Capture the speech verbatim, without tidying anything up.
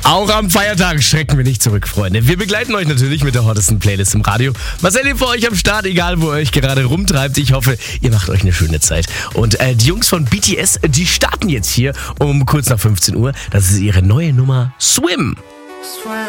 Auch am Feiertag schrecken wir nicht zurück, Freunde. Wir begleiten euch natürlich mit der hottesten Playlist im Radio. Marcel hier für euch am Start, egal wo ihr euch gerade rumtreibt. Ich hoffe, ihr macht euch eine schöne Zeit. Und äh, die Jungs von B T S, die starten jetzt hier um kurz nach fünfzehn Uhr. Das ist ihre neue Nummer Swim.